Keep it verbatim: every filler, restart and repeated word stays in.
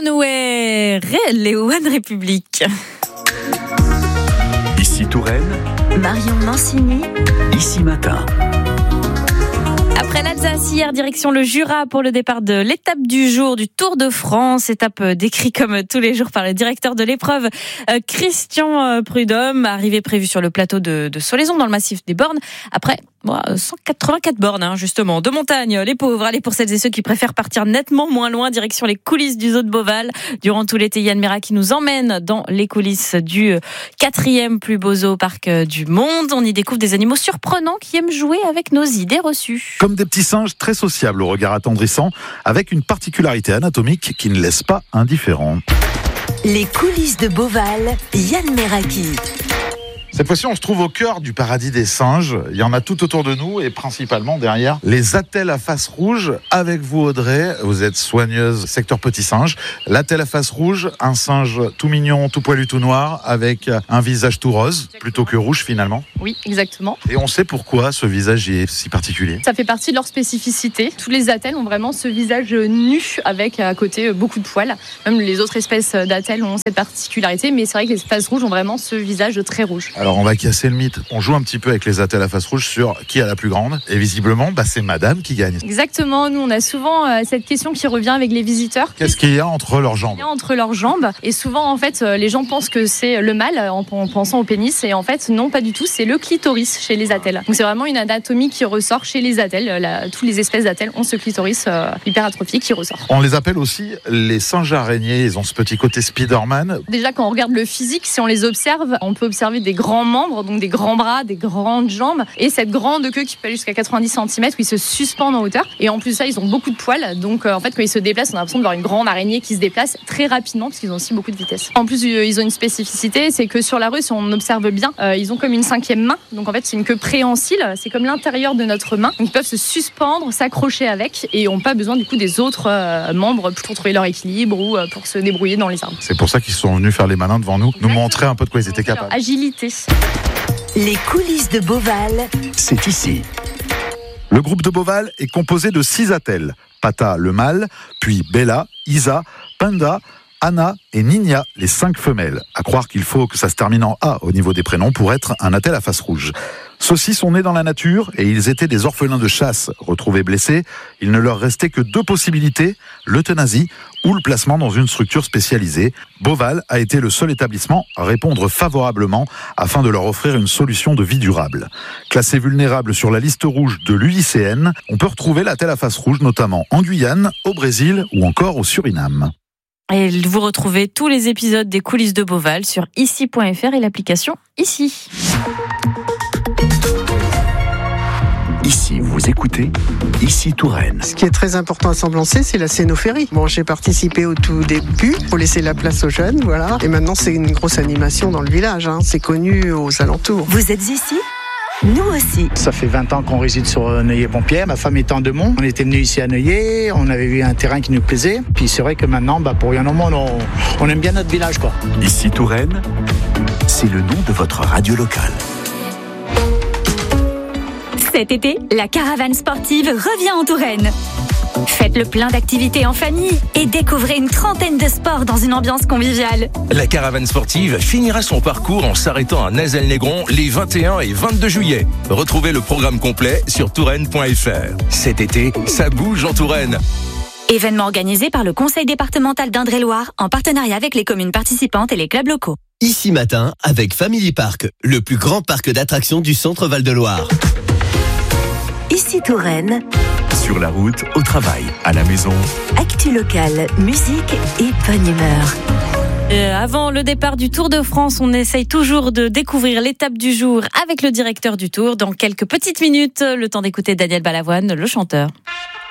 Runaway Rail et One Republic. Ici Touraine, Marion Mancini, Ici Matin. Après l'Alsace, hier, direction le Jura pour le départ de l'étape du jour du Tour de France. Étape décrite comme tous les jours par le directeur de l'épreuve, Christian Prudhomme. Arrivée prévue sur le plateau de, de Solaison dans le massif des Bornes. Après bon, cent quatre-vingt-quatre bornes, hein, justement, de montagne, les pauvres. Allez, pour celles et ceux qui préfèrent partir nettement moins loin, direction les coulisses du zoo de Beauval. Durant tout l'été, Yann Mera qui nous emmène dans les coulisses du quatrième plus beau zoo-parc du monde. On y découvre des animaux surprenants qui aiment jouer avec nos idées reçues. Comme des petits singes très sociables au regard attendrissant, avec une particularité anatomique qui ne laisse pas indifférent. les coulisses de Beauval, Yann Meraki. Cette fois-ci, on se trouve au cœur du paradis des singes. Il y en a tout autour de nous et principalement derrière les attelles à face rouge. Avec vous, Audrey, vous êtes soigneuse secteur petit singe. L'attelle à face rouge, un singe tout mignon, tout poilu, tout noir, avec un visage tout rose, plutôt que rouge finalement. Oui, exactement. Et on sait pourquoi ce visage est si particulier. Ça fait partie de leur spécificité. Tous les attelles ont vraiment ce visage nu avec à côté beaucoup de poils. Même les autres espèces d'attelles ont cette particularité, mais c'est vrai que les faces rouges ont vraiment ce visage très rouge. Alors on va casser le mythe. On joue un petit peu avec les attelles à face rouge sur qui a la plus grande. Et visiblement, bah, c'est madame qui gagne. Exactement. Nous, on a souvent euh, cette question qui revient avec les visiteurs. Qu'est-ce qu'il y a entre leurs jambes ? Il y a entre leurs jambes. Et souvent, en fait, les gens pensent que c'est le mâle en, en pensant au pénis. Et en fait, non, pas du tout. C'est le clitoris chez les attelles. Donc c'est vraiment une anatomie qui ressort chez les attelles. La, toutes les espèces d'attelles ont ce clitoris euh, hyperatrophique qui ressort. On les appelle aussi les singes araignées. Ils ont ce petit côté Spider-Man. Déjà, quand on regarde le physique, si on les observe, on peut observer des grands membres, donc des grands bras, des grandes jambes, et cette grande queue qui peut aller jusqu'à quatre-vingt-dix centimètres, où ils se suspendent en hauteur. Et en plus de ça, ils ont beaucoup de poils, donc euh, en fait, quand ils se déplacent, on a l'impression de voir une grande araignée qui se déplace très rapidement, parce qu'ils ont aussi beaucoup de vitesse. En plus, euh, ils ont une spécificité, c'est que sur la rue, si on observe bien, euh, ils ont comme une cinquième main, donc en fait, c'est une queue préhensile, c'est comme l'intérieur de notre main, donc ils peuvent se suspendre, s'accrocher avec, et n'ont pas besoin du coup des autres euh, membres pour trouver leur équilibre ou euh, pour se débrouiller dans les arbres. C'est pour ça qu'ils sont venus faire les malins devant nous, nous montrer un peu de quoi ils étaient capables. Leur agilité. Les coulisses de Beauval, C'est ici. Le groupe de Beauval est composé de six attelles. Pata, le mâle, puis Bella, Isa, Panda, Anna et Nina, les cinq femelles. À croire qu'il faut que ça se termine en A au niveau des prénoms pour être un attelle à face rouge. Ceux-ci sont nés dans la nature et ils étaient des orphelins de chasse. Retrouvés blessés, il ne leur restait que deux possibilités, l'euthanasie ou le placement dans une structure spécialisée. Beauval a été le seul établissement à répondre favorablement afin de leur offrir une solution de vie durable. Classé vulnérable sur la liste rouge de l'U I C N, on peut retrouver l'attelle à face rouge notamment en Guyane, au Brésil ou encore au Suriname. Et vous retrouvez tous les épisodes des coulisses de Beauval sur ici point f r et l'application Ici. Ici, vous écoutez Ici Touraine. Ce qui est très important à Semblançay, c'est la scénophérie. Bon, j'ai participé au tout début pour laisser la place aux jeunes, voilà. Et maintenant, c'est une grosse animation dans le village, hein. C'est connu aux alentours. vous êtes ici ? Nous aussi. Ça fait vingt ans qu'on réside sur Neuilly-Pompière. Ma femme est en Demont. On était venus ici à Neuilly. On avait vu un terrain qui nous plaisait. Puis c'est vrai que maintenant, bah, pour rien au monde, on, on aime bien notre village, quoi. Ici Touraine, c'est le nom de votre radio locale. Cet été, la caravane sportive revient en Touraine. Faites le plein d'activités en famille et découvrez une trentaine de sports dans une ambiance conviviale. La caravane sportive finira son parcours en s'arrêtant à Nazelles-Négron les vingt et un et vingt-deux juillet. Retrouvez le programme complet sur touraine point f r. Cet été, ça bouge en Touraine. Événement organisé par le Conseil départemental d'Indre-et-Loire en partenariat avec les communes participantes et les clubs locaux. Ici Matin avec Family Park, le plus grand parc d'attractions du centre Val-de-Loire. Ici Touraine, Sur la route, au travail, à la maison. actu locale, musique et bonne humeur. Euh, avant le départ du Tour de France, on essaye toujours de découvrir l'étape du jour avec le directeur du Tour. Dans quelques petites minutes, le temps d'écouter Daniel Balavoine, le chanteur.